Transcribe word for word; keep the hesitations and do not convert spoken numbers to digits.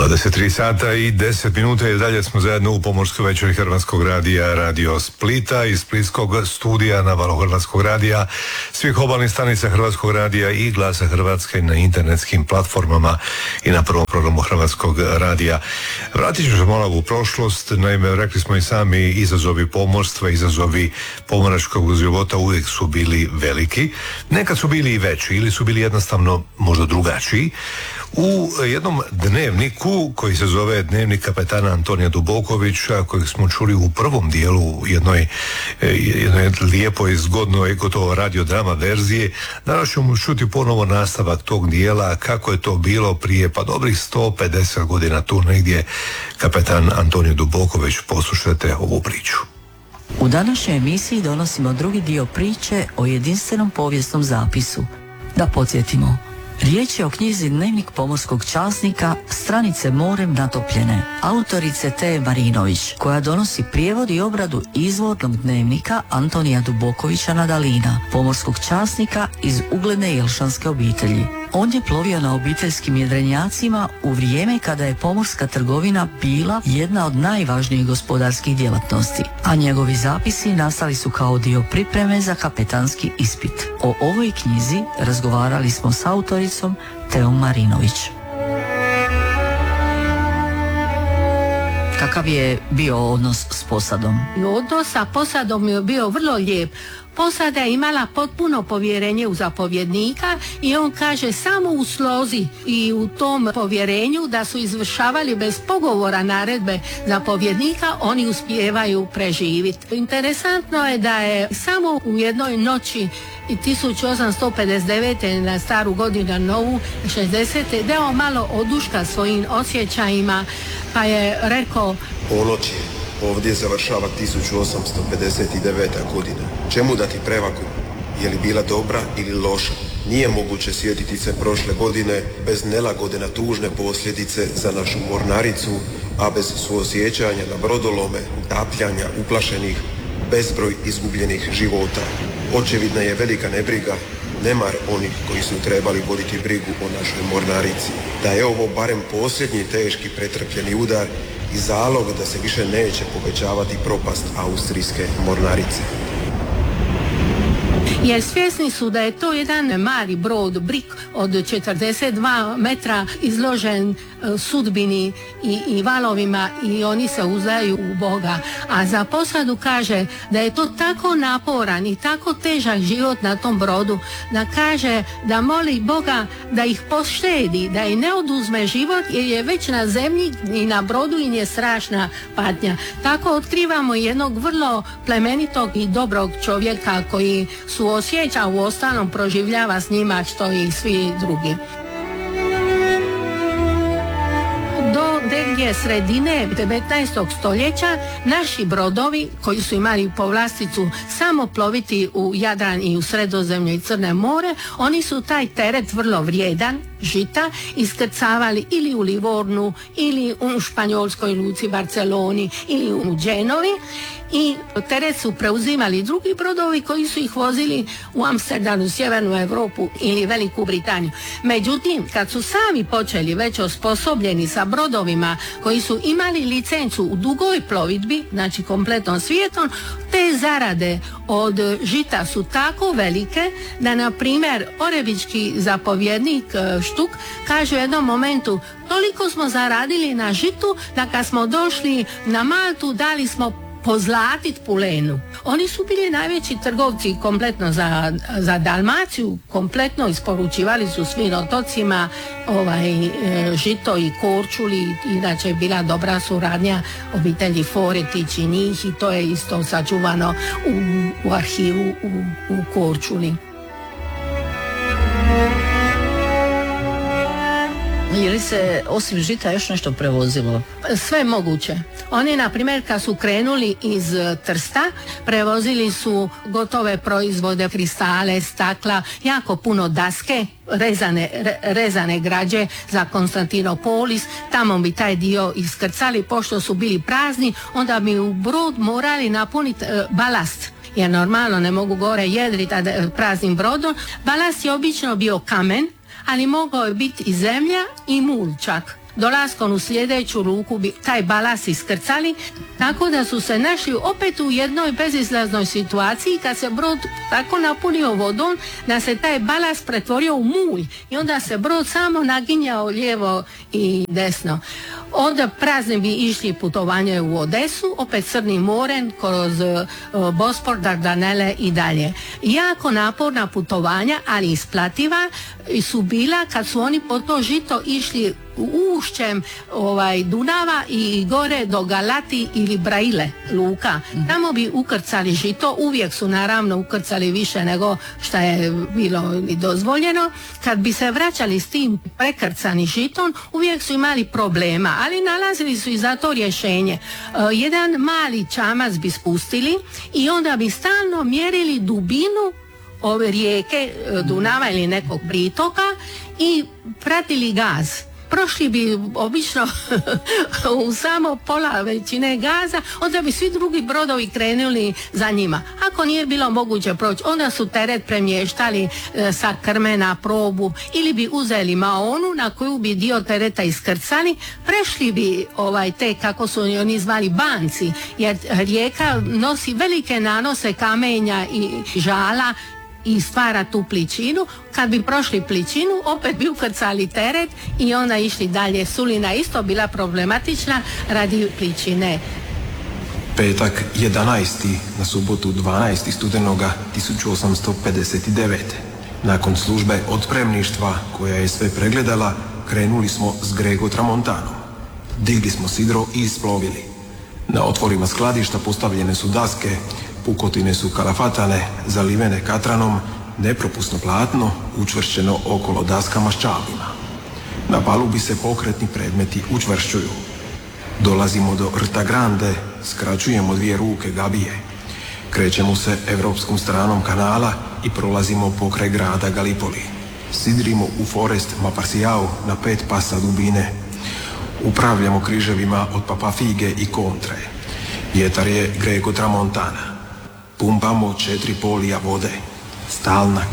dvadeset tri sata i deset minuta i dalje smo zajedno u pomorskoj večeri Hrvatskog radija, Radio Splita iz splitskog studija na valu Hrvatskog radija, svih obalnih stanica Hrvatskog radija i Glasa Hrvatske na internetskim platformama i na prvom programu Hrvatskog radija. Vratit ću se malo u prošlost, naime rekli smo i sami, izazovi pomorstva, izazovi pomoračkog života uvijek su bili veliki, nekad su bili i veći ili su bili jednostavno možda drugačiji. U jednom dnevniku koji se zove Dnevnik kapetana Antonija Dubokovića, kojeg smo čuli u prvom dijelu u jednoj, jednoj lijepoj, zgodnoj, gotovo radiodrama verzije, danas ćemo čuti ponovo nastavak tog dijela, kako je to bilo prije pa dobrih sto pedeset godina, tu negdje kapetan Antonio Duboković. Poslušajte ovu priču. U današnjoj emisiji donosimo drugi dio priče o jedinstvenom povijesnom zapisu. Da podsjetimo, riječ je o knjizi Dnevnik pomorskog časnika, stranice morem natopljene, autorice T. Marinović, koja donosi prijevod i obradu izvornog dnevnika Antonija Dubokovića Nadalina, pomorskog časnika iz ugledne jelšanske obitelji. On je plovio na obiteljskim jedrenjacima u vrijeme kada je pomorska trgovina bila jedna od najvažnijih gospodarskih djelatnosti, a njegovi zapisi nastali su kao dio pripreme za kapetanski ispit. O ovoj knjizi razgovarali smo s autoricom Teom Marinović. Kakav je bio odnos s posadom? Odnos sa posadom je bio vrlo lijep. Posada je imala potpuno povjerenje u zapovjednika i on kaže samo u slozi i u tom povjerenju da su izvršavali bez pogovora naredbe zapovjednika, oni uspijevaju preživjeti. Interesantno je da je samo u jednoj noći tisuću osamsto pedeset devete na staru godinu na novu šezdesete dao malo oduška svojim osjećajima, pa je rekao: ponoć je. Ovdje završava tisuću osamsto pedeset deveta godina. Čemu dati prevagu? Je li bila dobra ili loša? Nije moguće sjetiti se prošle godine bez nelagode na tužne posljedice za našu mornaricu, a bez suosjećanja na brodolome, utapljanja uplašenih, bezbroj izgubljenih života. Očevidna je velika nebriga, nemar onih koji su trebali voditi brigu o našoj mornarici. Da je ovo barem posljednji teški pretrpljeni udar i zalog da se više neće povećavati propast austrijske mornarice. Jer svjesni su da je to jedan mali brod, Brik od četrdeset dva metra, izložen sudbini i, i valovima, i oni se uzdaju u Boga. A za posadu kaže da je to tako naporan i tako težak život na tom brodu, da kaže da moli Boga da ih poštedi, da im ne oduzme život, jer je već na zemlji i na brodu im je strašna patnja. Tako otkrivamo jednog vrlo plemenitog i dobrog čovjeka koji suosjeća, u ostalom proživljava s njima što i svi drugi. Do negdje sredine devetnaestog stoljeća naši brodovi koji su imali povlasticu samo ploviti u Jadran i u Sredozemlje i Crne more, oni su taj teret vrlo vrijedan, žita, iskrcavali ili u Livornu ili u španjolskoj luci Barceloni ili u Genovi, i teret su preuzimali drugi brodovi koji su ih vozili u Amsterdam, u Sjevernu Europu ili Veliku Britaniju. Međutim, kad su sami počeli već osposobljeni sa brodovima koji su imali licencu u dugoj plovidbi, znači kompletnom svijetom, te zarade od žita su tako velike da, na primjer, orebički zapovjednik Štuk kaže u jednom momentu: toliko smo zaradili na žitu da kad smo došli na Maltu dali smo pozlatit pulenu. Oni su bili najveći trgovci kompletno za, za Dalmaciju, kompletno isporučivali su svim otocima ovaj, e, žito i Korčuli, inače je bila dobra suradnja obitelji Foretić i njih, i to je isto sačuvano u, u arhivu u, u Korčuli. Je li se osim žita još nešto prevozilo? Sve moguće. Oni, na primjer, kad su krenuli iz Trsta, prevozili su gotove proizvode, kristale, stakla, jako puno daske, rezane, re, rezane građe za Konstantinopolis. Tamo bi taj dio iskrcali, pošto su bili prazni, onda bi u brod morali napuniti e, balast. Jer normalno ne mogu gore jedriti praznim brodom. Balast je obično bio kamen, ali mogao je biti i zemlja i mul čak. dolaskom u sljedeću luku bi taj balast iskrcali, tako da su se našli opet u jednoj bezizlaznoj situaciji kad se brod tako napunio vodom da se taj balast pretvorio u mulj i onda se brod samo naginjao lijevo i desno. Onda prazni bi išli putovanje u Odesu, opet Crnim morem, kroz uh, Bospor, Dardanele i dalje. Jako naporna putovanja, ali isplativa su bila kad su oni po to žito išli ušćem ovaj, Dunava i gore do Galati ili Braile luka. Tamo bi ukrcali žito, uvijek su naravno ukrcali više nego što je bilo i dozvoljeno. Kad bi se vraćali s tim prekrcani žitom, uvijek su imali problema, ali nalazili su i za to rješenje. Uh, jedan mali čamac bi spustili i onda bi stalno mjerili dubinu ove rijeke Dunava ili nekog pritoka i pratili gaz. Prošli bi obično u samo pola većine gaza, onda bi svi drugi brodovi krenuli za njima. Ako nije bilo moguće proći, onda su teret premještali e, sa krme na probu ili bi uzeli maonu na koju bi dio tereta iskrcali, prešli bi ovaj, te, kako su oni zvali, banci, jer rijeka nosi velike nanose kamenja i žala i stvara tu pličinu. Kad bi prošli pličinu, opet bi ukrcali teret i onda išli dalje. Sulina isto bila problematična radi pličine. Petak jedanaesti na subotu dvanaestog studenoga tisuću osamsto pedeset devete. Nakon službe otpremništva koja je sve pregledala, krenuli smo s Grego Tramontanom. Digli smo sidro i isplovili. Na otvorima skladišta postavljene su daske, pukotine su kalafatane, zalivene katranom, nepropusno platno, učvršćeno okolo daskama s čavlima. Na palubi se pokretni predmeti učvršćuju. Dolazimo do Rta Grande, skraćujemo dvije ruke Gabije. Krećemo se evropskom stranom kanala i prolazimo pokraj grada Galipoli. Sidrimo u Forest Maparsiao na pet pasa dubine. Upravljamo križevima od Papafige i Kontre. Vjetar je Grego Tramontana. Pumpamo četiri polija vode. Stalna